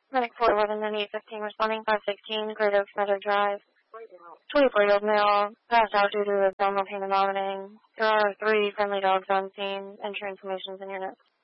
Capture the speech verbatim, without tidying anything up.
Medic four eleven ninety-eight fifteen responding five sixteen, Great Oaks Meadow Drive. twenty-four-year-old male, passed out due to abdominal pain and vomiting. There are three friendly dogs on scene. Entry information is in your notes.